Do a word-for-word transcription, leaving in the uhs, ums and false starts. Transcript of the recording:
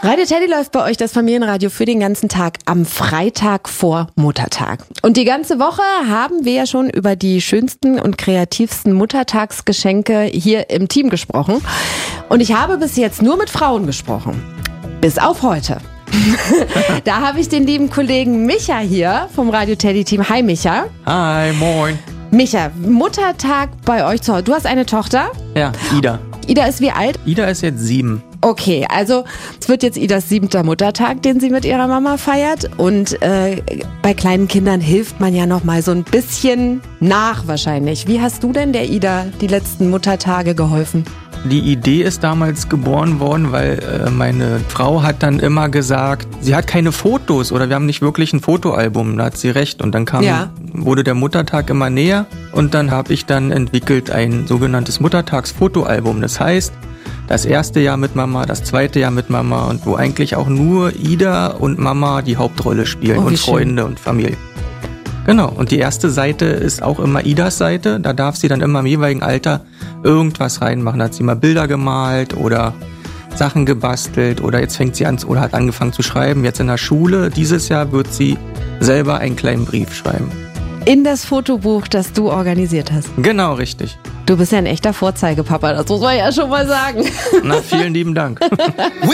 Radio Teddy läuft bei euch das Familienradio für den ganzen Tag am Freitag vor Muttertag. Und die ganze Woche haben wir ja schon über die schönsten und kreativsten Muttertagsgeschenke hier im Team gesprochen. Und ich habe bis jetzt nur mit Frauen gesprochen. Bis auf heute. Da habe ich den lieben Kollegen Micha hier vom Radio Teddy Team. Hi Micha. Hi, moin. Micha, Muttertag bei euch zu Hause. Du hast eine Tochter? Ja, Ida. Ida ist wie alt? Ida ist jetzt sieben. Okay, also es wird jetzt Idas siebter Muttertag, den sie mit ihrer Mama feiert. Und äh, bei kleinen Kindern hilft man ja noch mal so ein bisschen nach wahrscheinlich. Wie hast du denn der Ida die letzten Muttertage geholfen? Die Idee ist damals geboren worden, weil äh, meine Frau hat dann immer gesagt, sie hat keine Fotos oder wir haben nicht wirklich ein Fotoalbum, da hat sie recht. Und dann kam, ja. wurde der Muttertag immer näher und dann habe ich dann entwickelt ein sogenanntes Muttertagsfotoalbum. Das heißt, das erste Jahr mit Mama, das zweite Jahr mit Mama und wo eigentlich auch nur Ida und Mama die Hauptrolle spielen oh, und schön. Freunde und Familie. Genau, und die erste Seite ist auch immer Idas Seite. Da darf sie dann immer im jeweiligen Alter irgendwas reinmachen. Da hat sie mal Bilder gemalt oder Sachen gebastelt oder jetzt fängt sie an oder hat angefangen zu schreiben. Jetzt in der Schule, dieses Jahr wird sie selber einen kleinen Brief schreiben. In das Fotobuch, das du organisiert hast. Genau, richtig. Du bist ja ein echter Vorzeigepapa, das muss man ja schon mal sagen. Na, vielen lieben Dank.